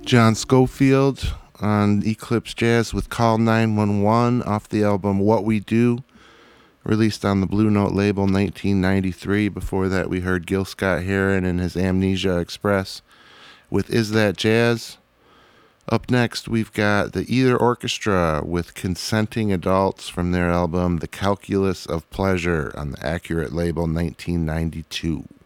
John Schofield on Eclipse Jazz with Call 911 off the album What We Do, released on the Blue Note label 1993. Before that, we heard Gil Scott-Heron and his Amnesia Express with Is That Jazz? Up next, we've got the Either Orchestra with Consenting Adults from their album The Calculus of Pleasure on the Accurate label 1992.